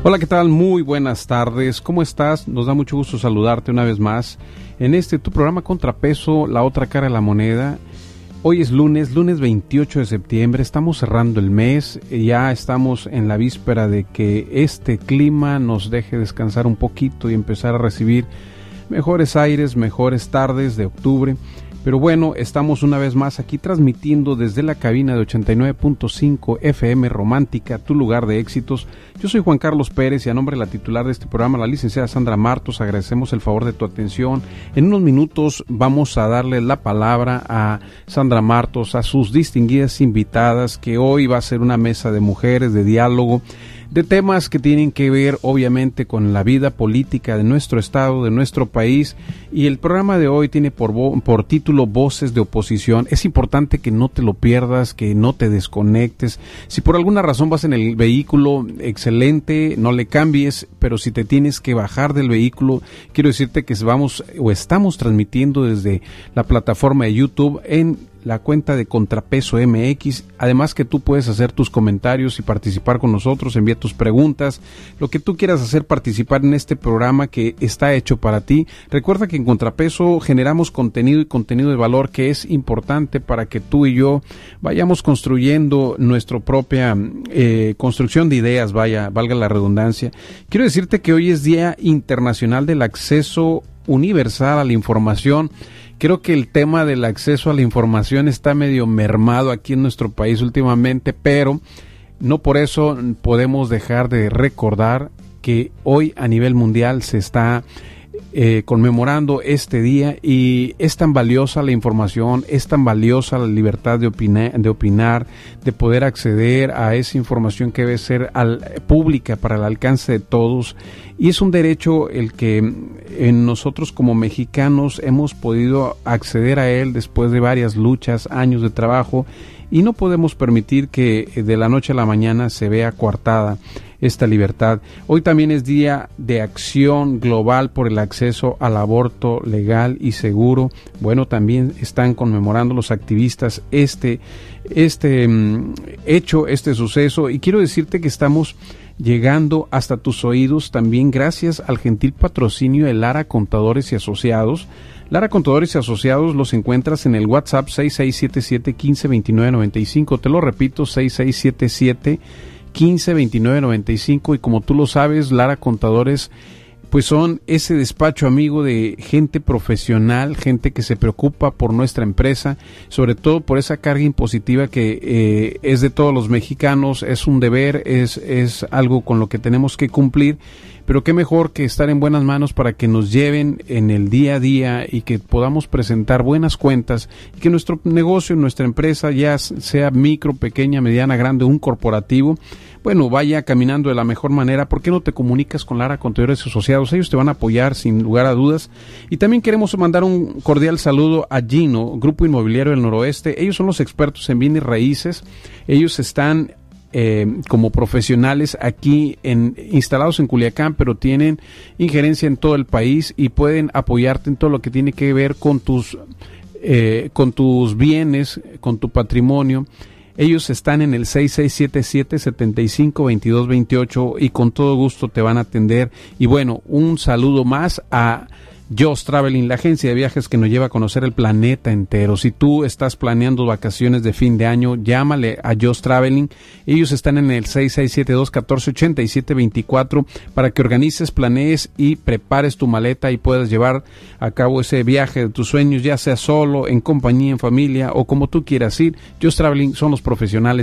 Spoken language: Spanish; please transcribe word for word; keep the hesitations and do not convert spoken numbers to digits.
Hola, ¿qué tal? Muy buenas tardes. ¿Cómo estás? Nos da mucho gusto saludarte una vez más en este tu programa Contrapeso, la otra cara de la moneda. Hoy es lunes, lunes veintiocho de septiembre, estamos cerrando el mes, ya estamos en la víspera de que este clima nos deje descansar un poquito y empezar a recibir mejores aires, mejores tardes de octubre. Pero bueno, estamos una vez más aquí transmitiendo desde la cabina de ochenta y nueve punto cinco F M Romántica, tu lugar de éxitos. Yo soy Juan Carlos Pérez y a nombre de la titular de este programa, la licenciada Sandra Martos, agradecemos el favor de tu atención. En unos minutos vamos a darle la palabra a Sandra Martos, a sus distinguidas invitadas, que hoy va a ser una mesa de mujeres, de diálogo, de temas que tienen que ver obviamente con la vida política de nuestro estado, de nuestro país, y el programa de hoy tiene por, vo- por título Voces de Oposición. Es importante que no te lo pierdas, que no te desconectes. Si por alguna razón vas en el vehículo, excelente, no le cambies, pero si te tienes que bajar del vehículo, quiero decirte que vamos o estamos transmitiendo desde la plataforma de YouTube en la cuenta de Contrapeso M X, además que tú puedes hacer tus comentarios y participar con nosotros, envía tus preguntas, lo que tú quieras hacer, participar en este programa que está hecho para ti. Recuerda que en Contrapeso generamos contenido y contenido de valor que es importante para que tú y yo vayamos construyendo nuestra propia eh, construcción de ideas, vaya, valga la redundancia. Quiero decirte que hoy es Día Internacional del Acceso Universal a la Información. Creo que el tema del acceso a la información está medio mermado aquí en nuestro país últimamente, pero no por eso podemos dejar de recordar que hoy a nivel mundial se está eh, conmemorando este día y es tan valiosa la información, es tan valiosa la libertad de opinar, de opinar, de poder acceder a esa información que debe ser al, pública para el alcance de todos. Y es un derecho el que en nosotros como mexicanos hemos podido acceder a él después de varias luchas, años de trabajo, y no podemos permitir que de la noche a la mañana se vea coartada esta libertad. Hoy también es Día de Acción Global por el Acceso al Aborto Legal y Seguro. Bueno, también están conmemorando los activistas este, este um, hecho, este suceso, y quiero decirte que estamos llegando hasta tus oídos también gracias al gentil patrocinio de Lara Contadores y Asociados. Lara Contadores y Asociados los encuentras en el WhatsApp seis seis siete siete, uno cinco dos nueve nueve cinco, te lo repito, seis seis siete siete, uno cinco dos nueve nueve cinco, y como tú lo sabes, Lara Contadores pues son ese despacho amigo de gente profesional, gente que se preocupa por nuestra empresa, sobre todo por esa carga impositiva que eh, es de todos los mexicanos, es un deber, es, es algo con lo que tenemos que cumplir, pero qué mejor que estar en buenas manos para que nos lleven en el día a día y que podamos presentar buenas cuentas y que nuestro negocio, nuestra empresa, ya sea micro, pequeña, mediana, grande, un corporativo, bueno, vaya caminando de la mejor manera. ¿Por qué no te comunicas con Lara Contadores y Asociados? Ellos te van a apoyar sin lugar a dudas. Y también queremos mandar un cordial saludo a Gino, Grupo Inmobiliario del Noroeste. Ellos son los expertos en bienes raíces. Ellos están eh, como profesionales aquí en, instalados en Culiacán, pero tienen injerencia en todo el país y pueden apoyarte en todo lo que tiene que ver con tus, eh, con tus bienes, con tu patrimonio. Ellos están en el seis seis siete siete, siete cinco, dos dos dos ocho y con todo gusto te van a atender. Y bueno, un saludo más a Just Traveling, la agencia de viajes que nos lleva a conocer el planeta entero. Si tú estás planeando vacaciones de fin de año, llámale a Just Traveling. Ellos están en el seis seis siete dos, uno cuatro, ocho siete dos cuatro para que organices, planees y prepares tu maleta y puedas llevar a cabo ese viaje de tus sueños, ya sea solo, en compañía, en familia o como tú quieras ir. Just Traveling son los profesionales